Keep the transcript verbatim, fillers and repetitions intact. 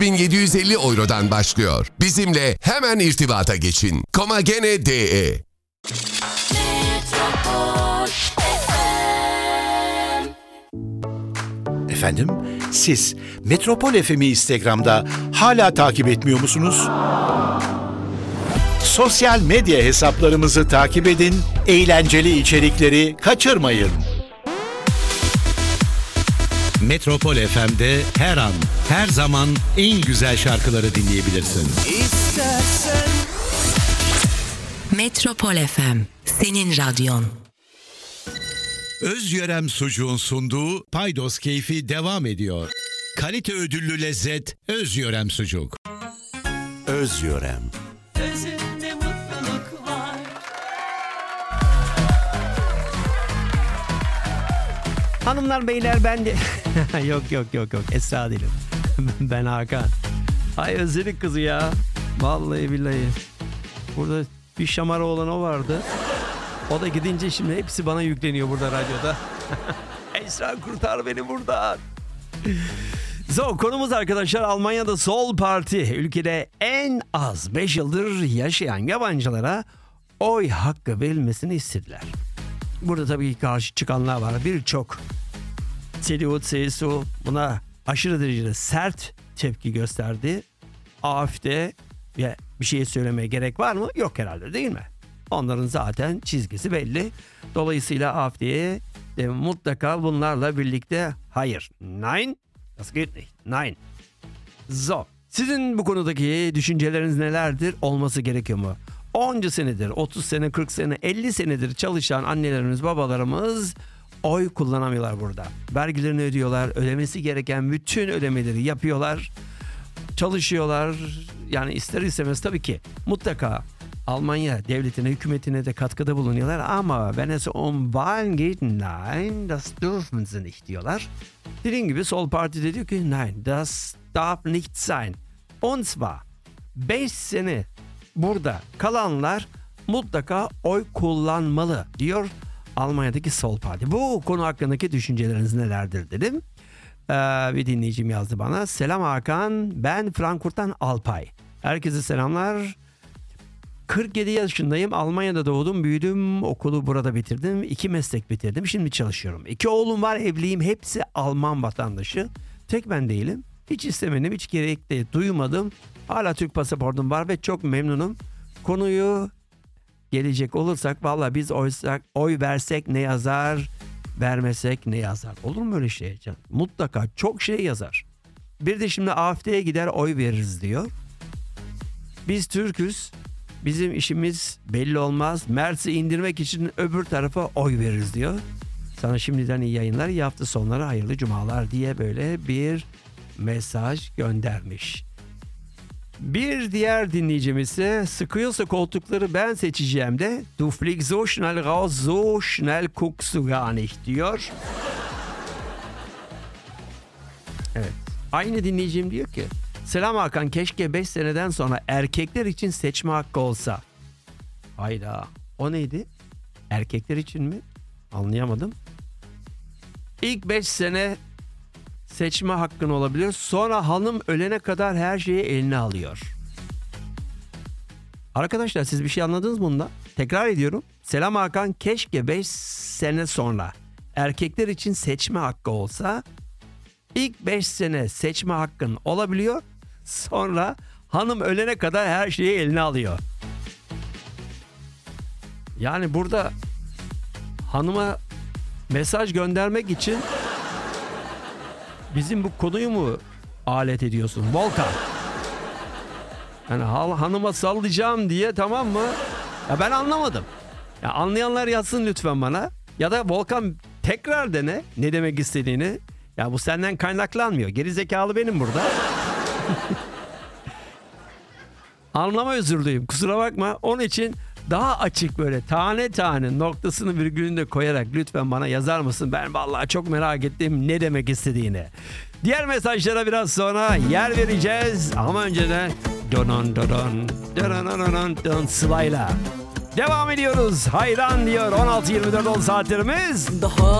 bin yedi yüz elli eurodan başlıyor. Bizimle hemen irtibata geçin. Komagene nokta de. Efendim, siz Metropol F M'i Instagram'da hala takip etmiyor musunuz? Sosyal medya hesaplarımızı takip edin, eğlenceli içerikleri kaçırmayın. Metropol F M'de her an, her zaman en güzel şarkıları dinleyebilirsin. İstersen... Metropol F M, senin radyon. Özyörem Sucuğun sunduğu Paydos Keyfi devam ediyor. Kalite ödüllü lezzet Özyörem Sucuk. Özyörem. Özünde mutluluk var. Hanımlar beyler ben de... yok yok yok yok Esra değilim. Ben Hakan. Ay özledik kızı ya. Vallahi billahi. Burada bir şamara olan o vardı. O da gidince şimdi hepsi bana yükleniyor burada radyoda. Esra kurtar beni buradan. So, konumuz arkadaşlar Almanya'da Sol Parti ülkede en az beş yıldır yaşayan yabancılara oy hakkı verilmesini istediler. Burada tabii ki karşı çıkanlar var. Birçok C D U, C S U buna aşırı derecede sert tepki gösterdi. A F D ve bir şey söylemeye gerek var mı? Yok herhalde, değil mi? Onların zaten çizgisi belli. Dolayısıyla A F D'ye de mutlaka bunlarla birlikte hayır. Nein. Das geht nicht. Nein. So. Sizin bu konudaki düşünceleriniz nelerdir? Olması gerekiyor mu? onca senedir, otuz sene, kırk sene, elli senedir çalışan annelerimiz, babalarımız oy kullanamıyorlar burada. Vergilerini ödüyorlar. Ödemesi gereken bütün ödemeleri yapıyorlar. Çalışıyorlar. Yani ister istemez tabii ki mutlaka Almanya devletine, hükümetine de katkıda bulunuyorlar ama wenn es um Wahlen geht, nein, das dürfen sie nicht diyorlar. Dediğim gibi Sol Parti de diyor ki nein, das darf nicht sein. Und zwar beş sene burada kalanlar mutlaka oy kullanmalı diyor Almanya'daki Sol Parti. Bu konu hakkındaki düşünceleriniz nelerdir dedim. Ee, bir dinleyicim yazdı bana. Selam Hakan, ben Frankfurt'tan Alpay. Herkese selamlar. kırk yedi yaşındayım. Almanya'da doğdum, büyüdüm, okulu burada bitirdim. İki meslek bitirdim. Şimdi çalışıyorum. İki oğlum var, evliyim. Hepsi Alman vatandaşı. Tek ben değilim. Hiç istemedim, hiç gerek de duymadım. Hala Türk pasaportum var ve çok memnunum. Konuyu gelecek olursak valla biz oysak, oy versek ne yazar, vermesek ne yazar? Olur mu öyle şey canım? Mutlaka çok şey yazar. Bir de şimdi A F D'ye gider oy veririz diyor. Biz Türk'üz. Bizim işimiz belli olmaz. Mert'i indirmek için öbür tarafa oy veririz diyor. Sana şimdiden iyi yayınlar, iyi hafta sonları, hayırlı cumalar diye böyle bir mesaj göndermiş. Bir diğer dinleyicimiz ise sıkıyorsa koltukları ben seçeceğim de du fliegst so schnell raus, so schnell guckst du gar nicht diyor. Evet. Aynı dinleyicim diyor ki selam Hakan, keşke beş seneden sonra erkekler için seçme hakkı olsa. Hayda. O neydi? Erkekler için mi? Anlayamadım. İlk beş sene seçme hakkın olabilir. Sonra hanım ölene kadar her şeyi eline alıyor. Arkadaşlar siz bir şey anladınız mı bundan? Tekrar ediyorum. Selam Hakan, keşke beş sene sonra erkekler için seçme hakkı olsa. İlk beş sene seçme hakkın olabiliyor. Sonra hanım ölene kadar her şeyi eline alıyor. Yani burada hanıma mesaj göndermek için bizim bu konuyu mu alet ediyorsun Volkan? Yani hanıma sallayacağım diye, tamam mı? Ya ben anlamadım. Ya anlayanlar yazsın lütfen bana. Ya da Volkan tekrar dene ne demek istediğini. Ya bu senden kaynaklanmıyor. Gerizekalı benim burada. Anlama özürlüyüm. Kusura bakma. Onun için daha açık böyle tane tane noktasını virgülünü de koyarak lütfen bana yazar mısın? Ben vallahi çok merak ettim ne demek istediğini. Diğer mesajlara biraz sonra yer vereceğiz. Ama önceden donon donon donon donon Sıla'yla devam ediyoruz. Hayran diyor. on altı yirmi dört on saatlerimiz. Daha